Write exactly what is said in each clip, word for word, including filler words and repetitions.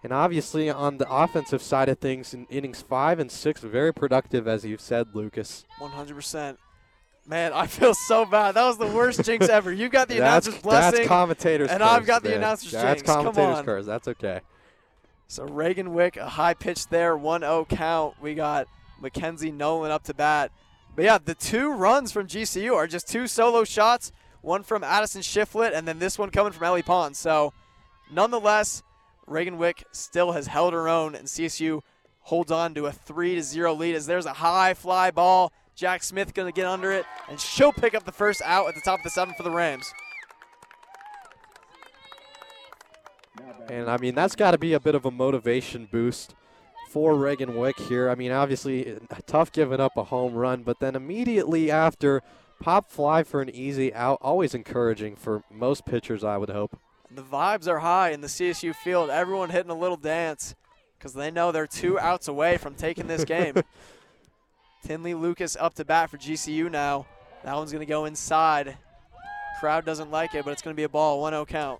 And obviously on the offensive side of things, in innings five and six, very productive, as you've said, Lucas. one hundred percent. Man, I feel so bad. That was the worst jinx ever. You got the that's, announcer's blessing. That's commentator's And curse, I've got man. the announcer's that's jinx. That's commentator's Come on. curse. That's okay. So Reagan Wick, a high pitch there, one oh count. We got Mackenzie Nolan up to bat. But yeah, the two runs from G C U are just two solo shots, one from Addison Shiflett, and then this one coming from Ellie Pond. So nonetheless, Reagan Wick still has held her own, and C S U holds on to a three to zero lead as there's a high fly ball. Jack Smith going to get under it, and she'll pick up the first out at the top of the seventh for the Rams. And, I mean, that's got to be a bit of a motivation boost for Reagan Wick here. I mean, obviously, tough giving up a home run, but then immediately after, pop fly for an easy out. Always encouraging for most pitchers, I would hope. The vibes are high in the C S U field. Everyone hitting a little dance because they know they're two outs away from taking this game. Tinley Lucas up to bat for G C U now. That one's going to go inside. Crowd doesn't like it, but it's going to be a ball, one oh count.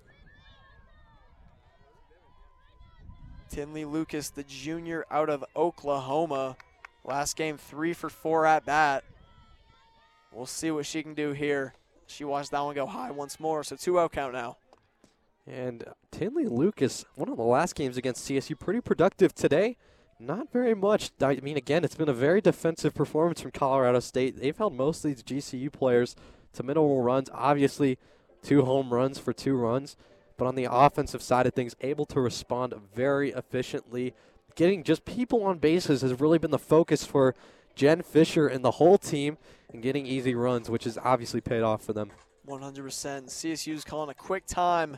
Tinley Lucas, the junior out of Oklahoma. Last game, three for four at bat. We'll see what she can do here. She watched that one go high once more, so two oh count now. And Tinley Lucas, one of the last games against C S U, pretty productive today. Not very much. I mean, again, it's been a very defensive performance from Colorado State. They've held most of these G C U players to minimal runs. Obviously, two home runs for two runs. But on the offensive side of things, able to respond very efficiently. Getting just people on bases has really been the focus for Jen Fisher and the whole team, and getting easy runs, which has obviously paid off for them. one hundred percent. C S U's calling a quick time.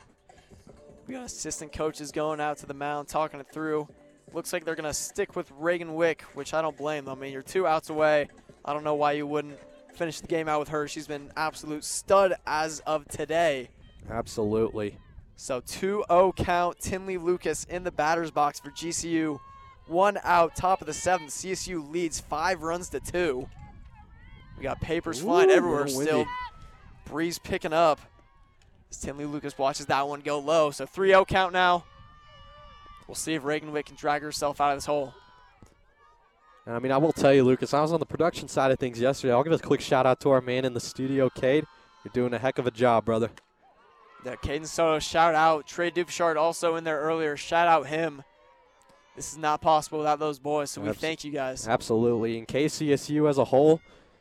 We got assistant coaches going out to the mound, talking it through. Looks like they're going to stick with Reagan Wick, which I don't blame them. I mean, you're two outs away. I don't know why you wouldn't finish the game out with her. She's been absolute stud as of today. Absolutely. So two oh count. Tinley Lucas in the batter's box for G C U. One out, top of the seventh. C S U leads five runs to two. We got papers Ooh, flying everywhere windy. still. Breeze picking up as Tinley Lucas watches that one go low. So three oh count now. We'll see if Reagan Wick can drag herself out of this hole. I mean, I will tell you, Lucas, I was on the production side of things yesterday. I'll give a quick shout-out to our man in the studio, Cade. You're doing a heck of a job, brother. Yeah, Caden Soto, shout out. Trey Dupchard also in there earlier. Shout out him. This is not possible without those boys, so we Abs- thank you guys. Absolutely. And K C S U as a whole,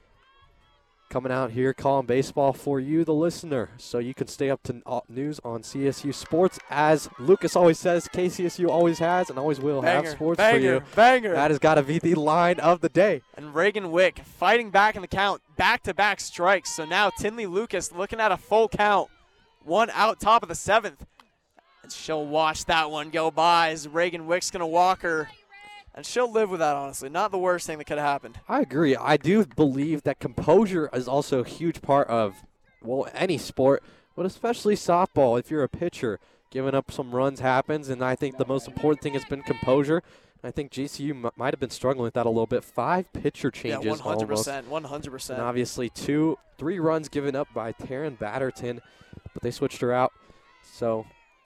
coming out here calling baseball for you, the listener, so you can stay up to uh, news on C S U sports. As Lucas always says, K C S U always has and always will Banger, have sports banger, for you. Banger. That has got to be the line of the day. And Reagan Wick fighting back in the count, back-to-back strikes. So now Tinley Lucas looking at a full count, one out, top of the seventh. And she'll watch that one go by as Reagan Wick's going to walk her. And she'll live with that, honestly. Not the worst thing that could have happened. I agree. I do believe that composure is also a huge part of, well, any sport, but especially softball. If you're a pitcher, giving up some runs happens, and I think the most important thing has been composure. I think G C U m- might have been struggling with that a little bit. Five pitcher changes Yeah, one hundred percent, almost. one hundred percent. And obviously two, three runs given up by Taryn Batterton, but they switched her out. So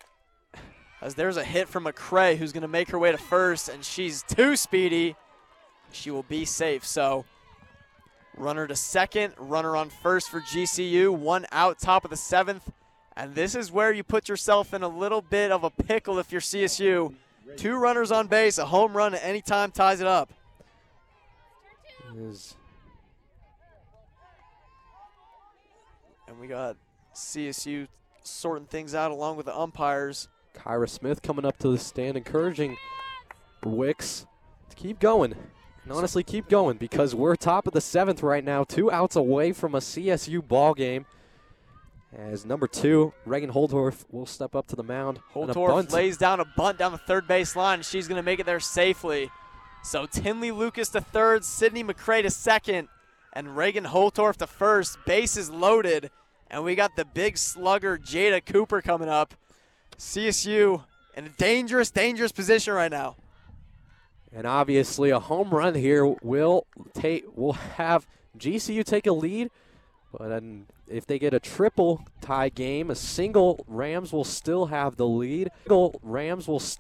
As there's a hit from McCray, who's going to make her way to first, and she's too speedy. She will be safe. So runner to second, runner on first for G C U, one out, top of the seventh. And this is where you put yourself in a little bit of a pickle if you're C S U. Two runners on base, a home run at any time ties it up. is And we got C S U sorting things out along with the umpires. Kyra Smith coming up to the stand, encouraging Wicks to keep going. And honestly, keep going, because we're top of the seventh right now, two outs away from a C S U ball game. As number two, Reagan Holdorf will step up to the mound. and a Holdorf bunt. lays down a bunt down the third base line. She's going to make it there safely. So Tinley Lucas to third, Sydney McCray to second, and Reagan Holdorf to first. Bases loaded, and we got the big slugger Jada Cooper coming up. C S U in a dangerous, dangerous position right now. And obviously, a home run here will take will have G C U take a lead. But then if they get a triple tie game, a single, Rams will still have the lead. Single, Rams will still